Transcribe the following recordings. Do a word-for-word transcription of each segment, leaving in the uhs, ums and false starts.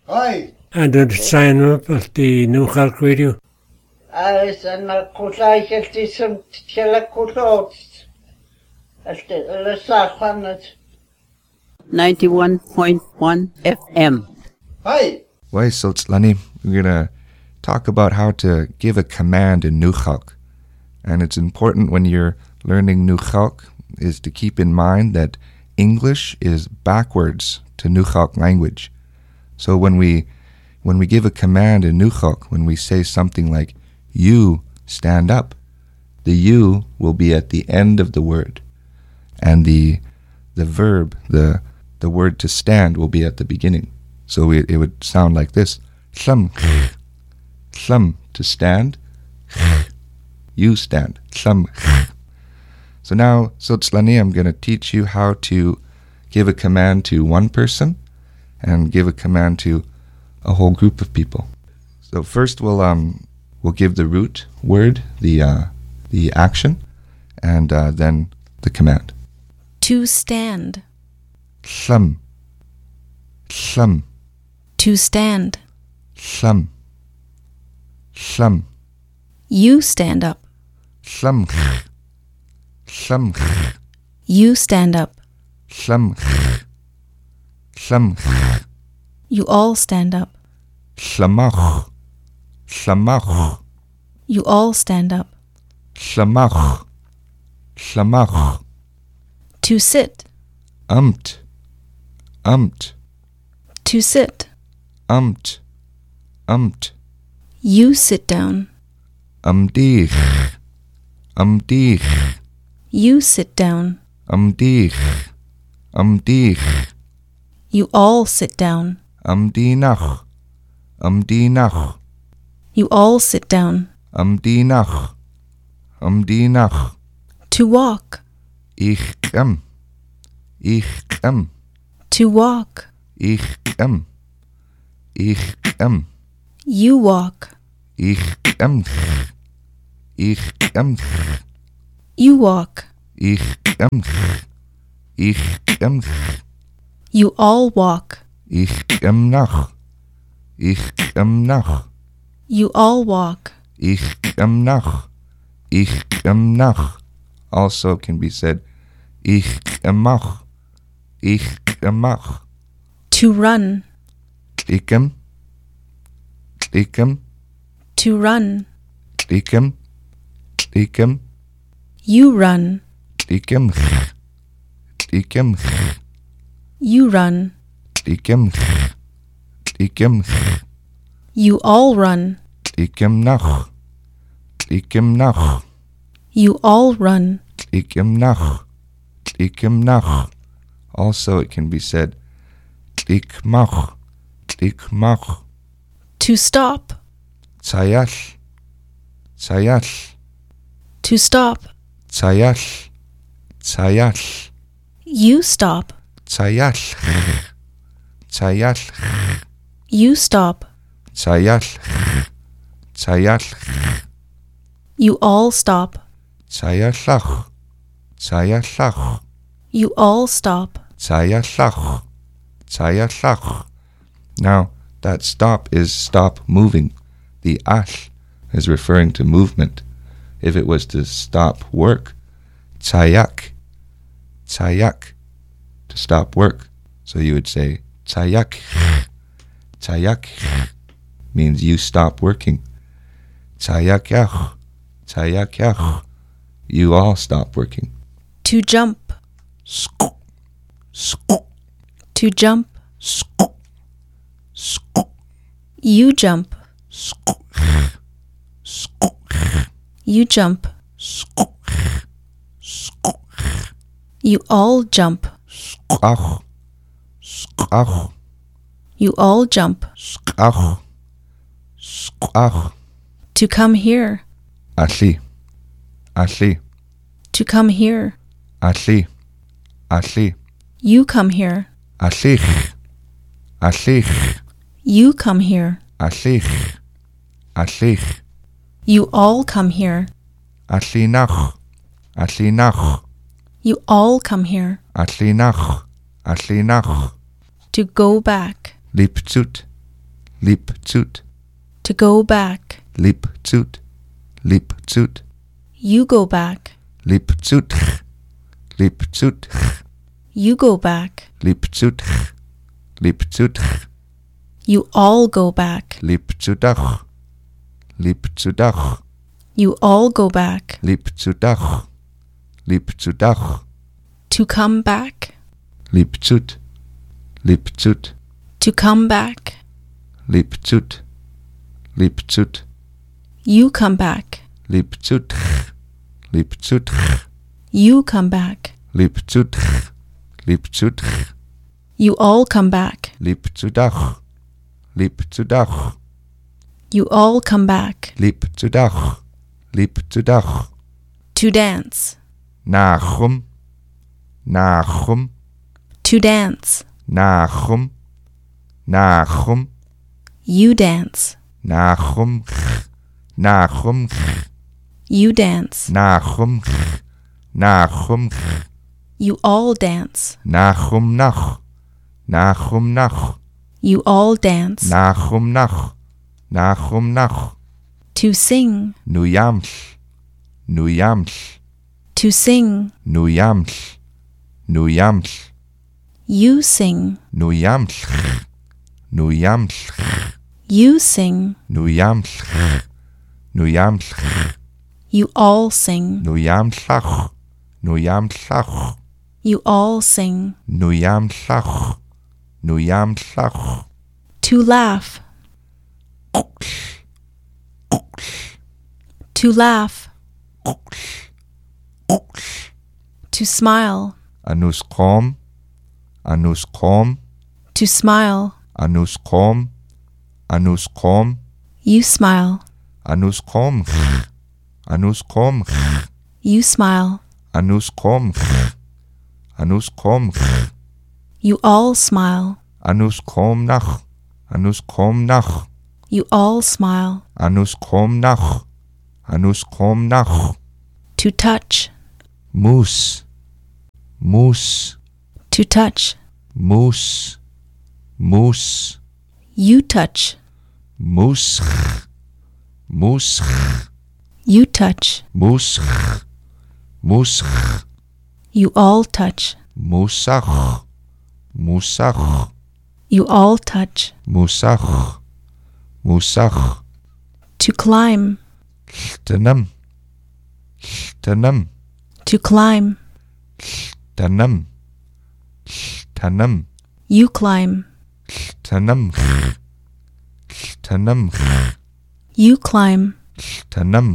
Hi. And did sign up at the New York Radio. As an alcoholic some telecotots as the Safanet ninety-one point one F M. Hi. Why, Sultzlani, we're going to talk about how to give a command in Nukhalk. And it's important when you're learning Nukhalk is to keep in mind that English is backwards to Nukhalk language. So when we when we give a command in Nukhalk, when we say something like, you stand up, the you will be at the end of the word. And the the verb, the the word to stand will be at the beginning. So it, it would sound like this. Shlam, shlam, to stand. You stand. Shlam. So now, Sultzlani, I'm going to teach you how to give a command to one person and give a command to a whole group of people. So first we'll um we'll give the root word, the uh, the action, and uh, then the command. To stand. Shlam. Shlam. To stand. Shlam. Shlam. You stand up. Shlam. Shlam. You stand up. Shlam. Shlam. You all stand up. Shlamach. Shlamach. You all stand up. Shlamach. Shlamach. To sit. Umt. Umt. To sit. Umt. Umt. You sit down. Umdich. Umdich. You sit down. Umdich. Umdich. You all sit down. Umdinach. Umdinach. You all sit down. Umdinach. Umdinach. To walk. Ich am. Ich am. To walk. Ich am. Ich am. You walk. Ich am. Ich am. You walk. Ich am. Ich am. You all walk. Ich am nach. Ich am nach. You all walk. Ich am nach. Ich am nach. Also can be said, ich amach. Ich amach. To run. Klikem. Klikem. To run. Klikem. Klikem. You run. Klikem. Klikem. You run. Klikem. Klikem. You all run. Klikem nach. Klikem nach. You all run. Klikem nach. Klikem nach. Also it can be said, klikmach. Klikmach. To stop. Tsayash. Tsayash. To stop. Tsayash. Tsayash. You stop. Tsayash. Tsayash. You stop. Tsayash. Tsayash. You all stop. Tsayashach. Tsayashach. You all stop. Tsayashach. Tsayashach. Now, that stop is stop moving. The ash is referring to movement. If it was to stop work, tsayak. Tsayak. To stop work. So you would say, tsayak. Tsayak means you stop working. Tsayakyach. Tsayakyach. You all stop working. To jump. Skuk. Skuk. To jump. Skuk. Skuk. You jump. Skuk. Skuk. You jump. Skuk. Skuk. You all jump. Skach. Skach. You all jump. Skach. Skach. To come here. Ashi. Ashi. To come here. Ashi. Ashi. You come here. Ashich. Ashich. You come here. Ashich. Ashich. You all come here. Ashinach. Ashinach. You all come here. Ashinach. Ashinach. To go back. Lipzut. Lip zut. To go back. Lip zut. Lip zut. You go back. Lip zut. Lip zut. You go back. Lip zut. Lip zut. You all go back. Lip zudach. Lip zudach. You all go back. Lip zudach. Lip zudach. To come back. Lip zut. Lip zut. To come back. Lip zut. Lip zut. You come back. Lip zut. Lip zut. You come back. Lip zut. Lip zut. You all come back. Lip zudach. Lip zudach. You all come back. Lip zudach. Lip zudach. To dance. Nachum. Nachum. To dance. Nachum. Nachum. You dance. Nachum. Nachum. You dance. Nachum. Nachum. You all dance. Nachum nach. Nachum nach. You all dance. Nachum nach. Nachum nach. To sing. Nuyaml. Nuyaml. To sing. Nuyaml. Nuyaml. You sing. Nuyaml. Nuyaml. You sing. Nuyaml. Nuyaml. You all sing. Nuyamlach. Nuyamlach. You all sing. Nuyamlach. Nuyamlach. To laugh. To laugh. To smile. Anus kom. Anus kom. To smile. Anus kom. Anus kom. You smile. Anus kom. Anus kom. You smile. Anus kom. Anus kom. You all smile. Anus kom nach. Anus kom nach. You all smile. Anus kom nach. Anus kom nach. To touch. Moose. Moose. To touch. Moose. Moose. You touch. Moose. Moose. You touch. Moose. Moose. You all touch. Moosach. Moosach. You all touch. Moosach. Moosach. To climb. Tanam. Tanam. To climb. Tanam. Tanam. You climb. Tanam. Tanam. You climb. Tanam.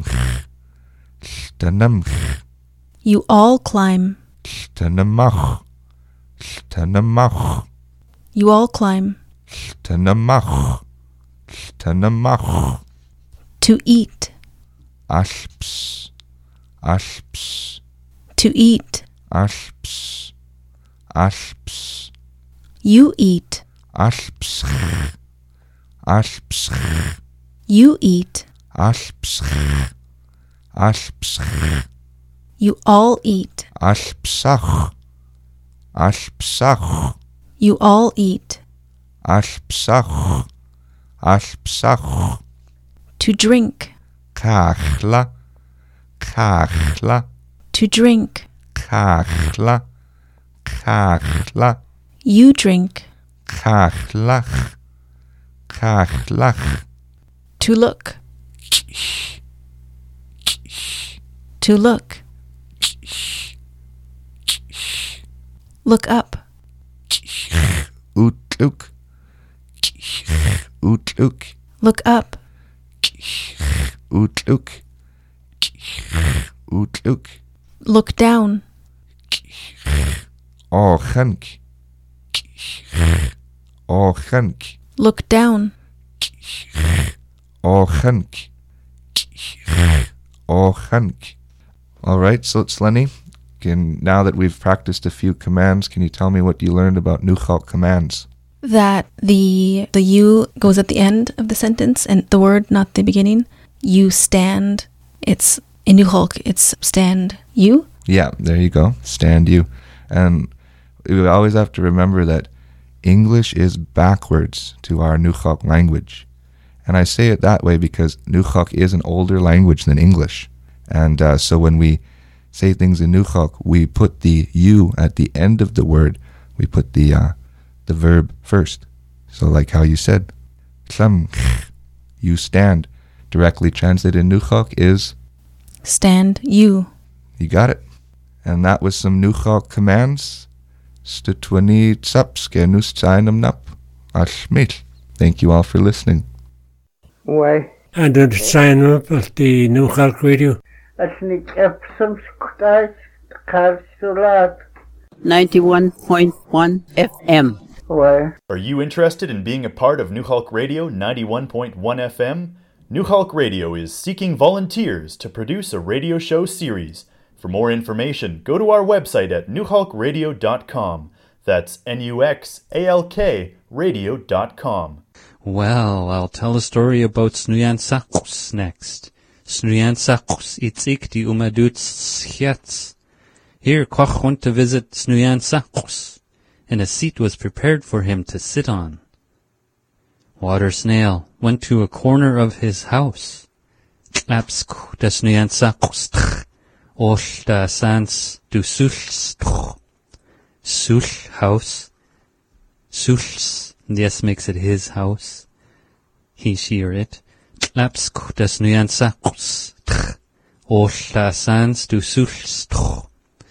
Tanam. You all climb. Tanamach. Tanamach. You all climb. Tanamach. Tanamach. To eat. Alps. Alps. To eat. Alps. Alps. You eat. Alps. Alps. You eat. Alps. Alps. You all eat. Alpsach. Alpsach. You all eat. Alpsach. Alpsach. To drink. Kachla. Kachla. To drink. Kachla. Kachla. You drink. Kachlach. Kachlach. To look. To look. Look up. Utluk. Utluk. Look up. Utluk. Utluk. Look down. Ochank. Ochank. Look down. Ochank. Ochank. All right, so it's Lenny. Can, now that we've practiced a few commands, can you tell me what you learned about Nuchalk commands? That the the you goes at the end of the sentence and the word, not the beginning. You stand. It's in Nuchalk. It's stand you. Yeah, there you go. Stand you. And we always have to remember that English is backwards to our Nukhalk language. And I say it that way because Nukhalk is an older language than English. And uh, so when we say things in Nukhalk, we put the U at the end of the word. We put the uh, the verb first. So like how you said, Tlam, you stand. Directly translated in Nukhalk is stand you. You got it. And that was some Nukhalk commands. Stutwani tsapske nustsainam nap. Ashmit. Thank you all for listening. Why? And the sign up at the Nukhalk Radio. That's Nick Epsom Scottish Carsulat. ninety-one point one F M. Why? Are you interested in being a part of Nukhalk Radio ninety-one point one F M? Nukhalk Radio is seeking volunteers to produce a radio show series. For more information, go to our website at nukhalk radio dot com. That's N U X A L K radio dot com. Well, I'll tell a story about Snuyansakus next. Snuyansakus itzik di umaduts schiats. Here, Koch went to visit Snuyansakus, and a seat was prepared for him to sit on. Water Snail went to a corner of his house. Klapsk da Snuyansakus tch. Osh da sans du sulch tch. Sulch house. Sulch, yes, makes it his house. He, she, or it. Klapsk da Snuyansakus tch. Osh da sans du sulch tch.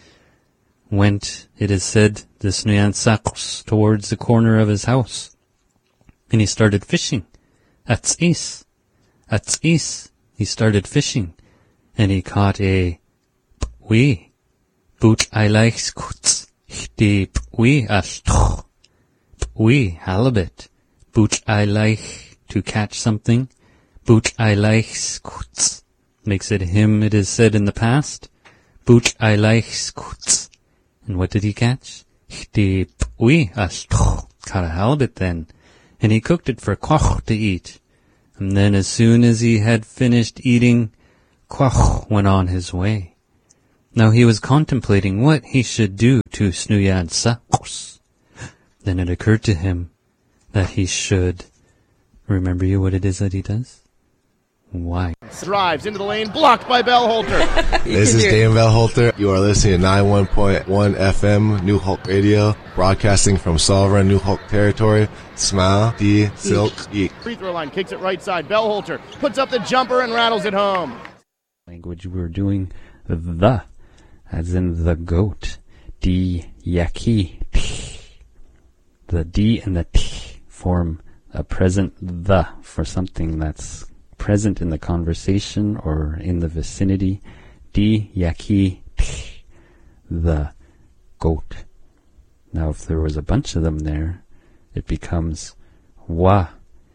Went, it is said, the Snuyansakus towards the corner of his house. And he started fishing. At's is. At's is. He started fishing. And he caught a p'wi. Boot I like skuts. De p'wi ashtoch. P'wi halibut. Boot I like to catch something. Boot I like skuts. Makes it him, it is said in the past. Boot I like skuts. And what did he catch? De p'wi ashtoch. Caught a halibut then. And he cooked it for Koch to eat. And then as soon as he had finished eating, Koch went on his way. Now he was contemplating what he should do to Snuyansakus. Then it occurred to him that he should... Remember you what it is that he does? Why? Drives into the lane, blocked by Bellholter. This is Dan Bellholter. You are listening to ninety-one point one F M Nukhalk Radio, broadcasting from sovereign Nukhalk territory. Smile, D, Silk, Eek. Free throw line, kicks it right side. Bellholter puts up the jumper and rattles it home. Language we're doing the, as in the goat. D, yaki, t. The D and the T form a present the for something that's present in the conversation or in the vicinity. D, yaki, t. The goat. Now if there was a bunch of them there, it becomes wa,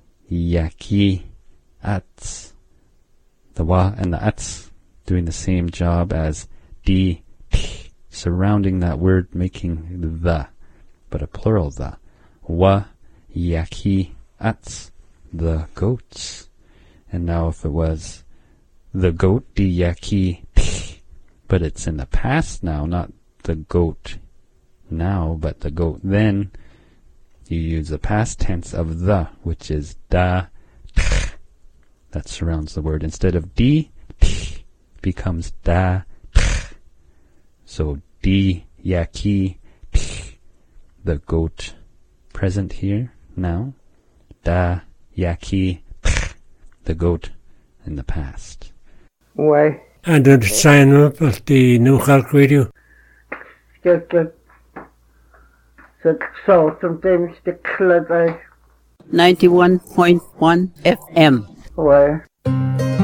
yaki, ats. The wa and the ats doing the same job as di, t, surrounding that word, making the, but a plural the. Wa, yaki, ats, the goats. And now if it was the goat, di, yaki, t, but it's in the past now, not the goat now, but the goat then, you use the past tense of the, which is da, t, that surrounds the word. Instead of di, t, becomes da, t. So di, yaki, t, the goat present here now. Da, yaki, t, the goat in the past. Why? And the sign up at the Nukhalk Radio. Get the the salt sometimes the club. ninety-one point one F M. Why?